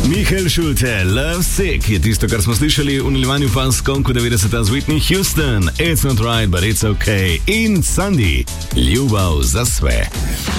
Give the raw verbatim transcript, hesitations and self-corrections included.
Michael Schulte, Love Sick je tisto, kar smo slišali v naljevanju pa s konku devetdeseta z Whitney Houston, It's Not Right, But It's Okay in Sandy, Ljubav za sve.